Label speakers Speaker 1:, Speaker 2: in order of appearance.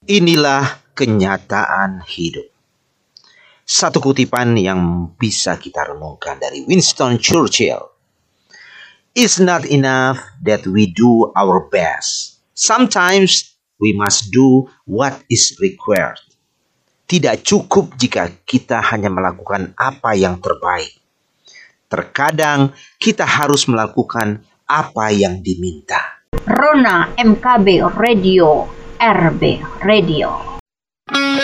Speaker 1: Inilah kenyataan hidup. Satu kutipan yang bisa kita renungkan dari Winston Churchill. It's not enough that we do our best. Sometimes we must do what is required. Tidak cukup jika kita hanya melakukan apa yang terbaik. Terkadang kita harus melakukan apa yang diminta.
Speaker 2: Rona MKB Radio, RB Radio.